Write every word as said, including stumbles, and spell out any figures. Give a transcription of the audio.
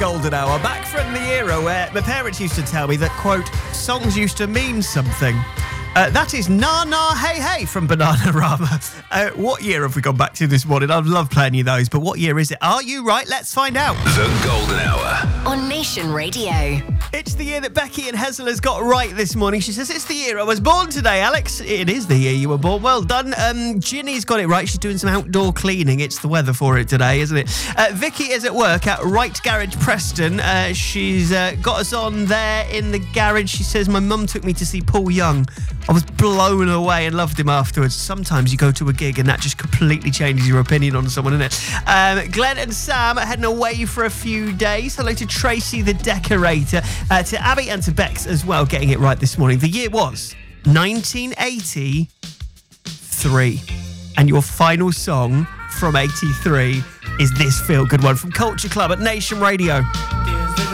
Golden hour, back from the era where my parents used to tell me that, quote, songs used to mean something. Uh, that is Na Na Hey Hey from Bananarama. Uh, what year have we gone back to this morning? I'd love playing you those, but what year is it? Are you right? Let's find out. The Golden Hour on Nation Radio. It's the year that Becky and Hazel has got right this morning. She says, it's the year I was born today, Alex. It is the year you were born. Well done. Um, Ginny's got it right. She's doing some outdoor cleaning. It's the weather for it today, isn't it? Uh, Vicky is at work at Right Garage Preston. Uh, she's uh, got us on there in the garage. She says, my mum took me to see Paul Young. I was blown away and loved him afterwards. Sometimes you go to a gig and that just completely changes your opinion on someone, isn't it? Um, Glenn and Sam are heading away for a few days. Hello to Tracy the decorator, uh, to Abby and to Bex as well, getting it right this morning. The year was nineteen eighty-three. And your final song from eighty-three is this feel-good one from Culture Club at Nation Radio.